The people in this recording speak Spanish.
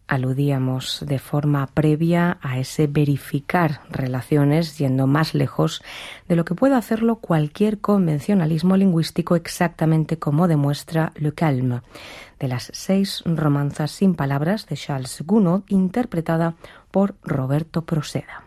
Aludíamos de forma previa a ese verificar relaciones yendo más lejos de lo que puede hacerlo cualquier convencionalismo lingüístico, exactamente como demuestra Le Calme, de las 6 romanzas sin palabras de Charles Gounod, interpretada por Roberto Proceda.